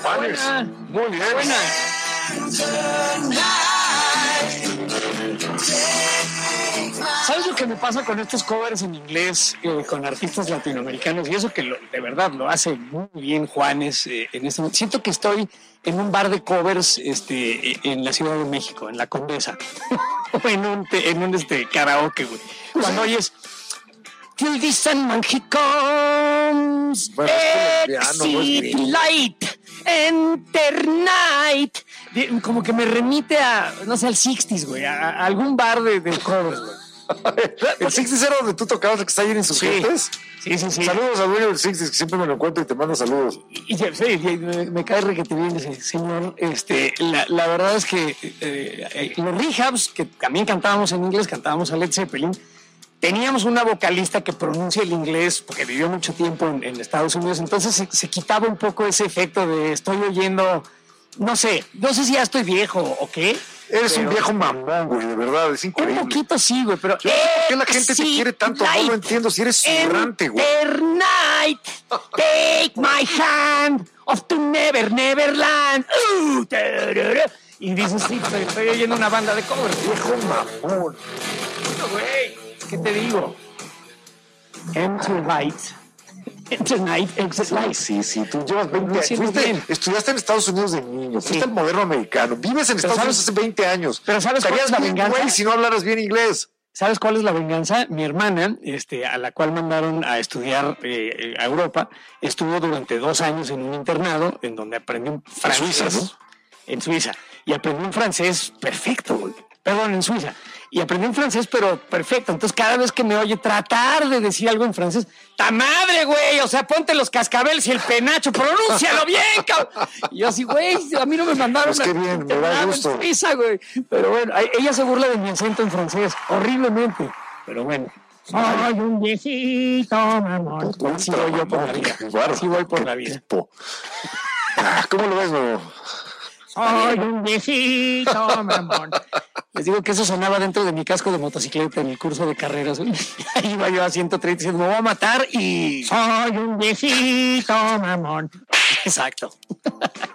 Juanes. Muy bien. Buena. ¿Sabes lo que me pasa con estos covers en inglés con artistas latinoamericanos? Y eso que de verdad lo hace muy bien Juanes. En este momento. Siento que estoy en un bar de covers en la Ciudad de México, en la Condesa. O en un karaoke, güey. Cuando oyes... Till the sun he comes, Bueno, exit light, enter night. Como que me remite a, no sé, al 60s, güey, a algún bar de covers, güey. ¿El 60s era donde tú tocabas el que está ahí en Insurgentes? Sí. Saludos al dueño del 60s, que siempre me lo encuentro y te mando saludos. Y me cae requete bien ese señor. La verdad es que los rehabs, que también cantábamos en inglés, cantábamos a Led Zeppelin, teníamos una vocalista que pronuncia el inglés porque vivió mucho tiempo en Estados Unidos, entonces se quitaba un poco ese efecto de estoy oyendo, no sé si ya estoy viejo o qué. Eres un viejo mamón, güey, de verdad, es increíble. Un poquito sí, güey, pero... ¿Por qué la gente te quiere tanto? No lo entiendo, si eres zurrante, güey. Night, take my hand, off to never, neverland. Y dices, sí, estoy oyendo una banda de covers. Viejo mamón. Güey, ¿qué te digo? Enter light. Enter night, exit light. Sí, tú llevas 20 años. Estudiaste en Estados Unidos de niño, fuiste al moderno americano, vives en Estados Unidos hace 20 años. Pero ¿sabes cuál es la venganza? Güey, si no hablaras bien inglés. ¿Sabes cuál es la venganza? Mi hermana, a la cual mandaron a estudiar a Europa, estuvo durante 2 años en un internado en donde aprendió un francés. ¿En Suiza, no? En Suiza. Y aprendió un francés perfecto, güey. Perdón, en Suiza. Y aprendí un francés, pero perfecto. Entonces, cada vez que me oye tratar de decir algo en francés, ¡ta madre, güey! O sea, ponte los cascabeles y el penacho, pronúncialo bien, cabrón. Y yo así, güey, a mí no me mandaron pues qué bien, me da gusto. En Suiza, güey. Pero bueno, ella se burla de mi acento en francés, horriblemente. Pero bueno. Soy un viejito, mamón. Así voy yo por la vida. Así voy por la vida. ¿Cómo lo ves, no? Soy un viejito, mamón. Les digo que eso sonaba dentro de mi casco de motocicleta en el curso de carreras. Ahí iba yo a 130 diciendo, me voy a matar y... Soy un viejito, mamón. Exacto.